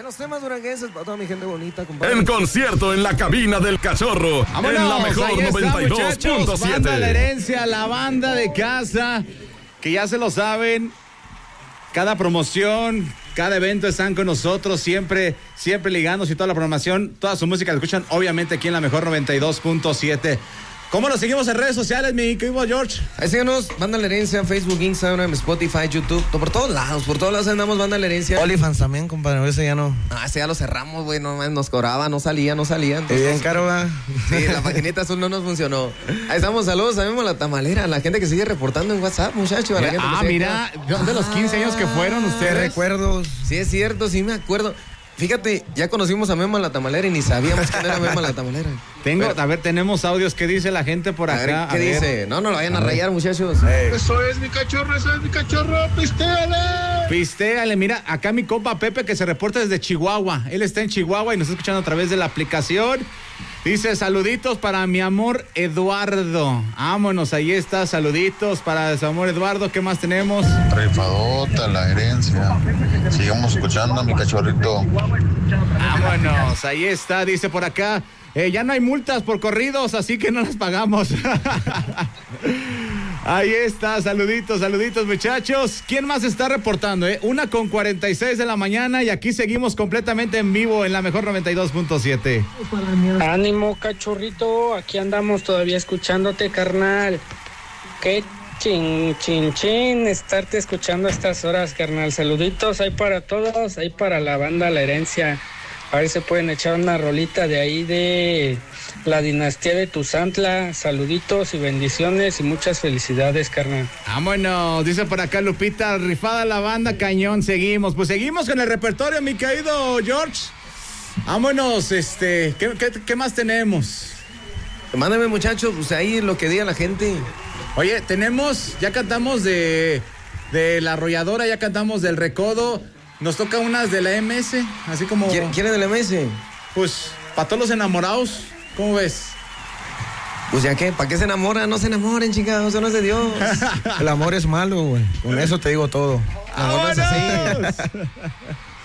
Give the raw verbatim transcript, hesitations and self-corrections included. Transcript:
Buenos temas duranguenses para toda mi gente bonita, compadre. En concierto en la cabina del Cachorro. Vámonos, en la mejor ahí está, noventa y dos punto muchachos, Banda La siete. Herencia, la banda de casa, que ya se lo saben. Cada promoción, cada evento están con nosotros, siempre, siempre ligándose y toda la programación, toda su música la escuchan, obviamente, aquí en la mejor noventa y dos punto siete. ¿Cómo lo seguimos en redes sociales, mi querido George? Ahí síganos, Banda La Herencia, Facebook, Instagram, Spotify, YouTube, por todos lados, por todos lados andamos Banda La Herencia. OnlyFans también, compadre, ese ya no. Ah, ese ya lo cerramos, güey, no más nos cobraba, no salía, no salía. Y bien caro, ¿verdad? Sí, la paginita azul no nos funcionó. Ahí estamos, saludos, sabemos la tamalera, la gente que sigue reportando en WhatsApp, muchachos. A la gente Ah, que sigue mira, acá. de los quince años que fueron Qué ustedes. recuerdos. Sí, es cierto, sí me acuerdo. Fíjate, ya conocimos a Mema la tamalera y ni sabíamos quién era Mema la tamalera. Tengo, Pero, a ver, tenemos audios. ¿Qué dice la gente por a acá? ver, A ¿qué ver. dice? No, no lo vayan a rayar, muchachos. Eso es mi cachorro, eso es mi cachorro, pistéale. Pistéale, mira, acá mi compa Pepe que se reporta desde Chihuahua. Él está en Chihuahua y nos está escuchando a través de la aplicación. Dice, saluditos para mi amor Eduardo. Vámonos, ahí está, saluditos para su amor Eduardo. ¿Qué más tenemos? Rifadota, La Herencia. Sigamos escuchando a mi cachorrito. Vámonos, ahí está, dice por acá. Eh, ya no hay multas por corridos, así que no las pagamos. Ahí está, saluditos, saluditos, muchachos. ¿Quién más está reportando? Eh? Una con cuarenta y seis de la mañana y aquí seguimos completamente en vivo en la mejor noventa y dos punto siete. Ánimo, cachorrito, aquí andamos todavía escuchándote, carnal. Qué chin, chin, chin, estarte escuchando a estas horas, carnal. Saluditos, ahí para todos, ahí para la banda La Herencia. A ver si se pueden echar una rolita de ahí de la dinastía de Tuzantla. Saluditos y bendiciones y muchas felicidades, carnal. Vámonos, dice por acá Lupita, rifada la banda, cañón, seguimos. Pues seguimos con el repertorio, mi querido George. Vámonos, este, ¿qué, qué, qué más tenemos? Mándame, muchachos, pues ahí lo que diga la gente. Oye, tenemos, ya cantamos de, de La Arrolladora, ya cantamos del Recodo. Nos toca unas de la M S, así como... ¿Quién quién es del M S? Pues, para todos los enamorados, ¿cómo ves? Pues ya que, ¿para qué se enamoran? No se enamoren, chicas, eso no es de Dios. El amor es malo, güey. Con eso te digo todo. El amor no es así.